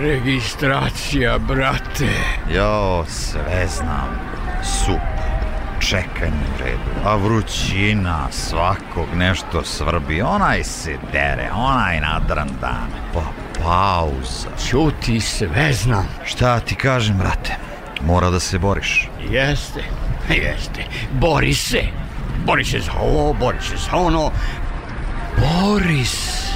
Registracija, brate. Jo, sve znam. Super. Čekanje u redu. A vrućina, svakog nešto svrbi. Onaj se dere, onaj nadran dan. Pa pauza. Ćuti, sve znam. Šta ti kažem, brate? Mora da se boriš. Jeste. Bori se za ovo, bori se za ono. Bori se.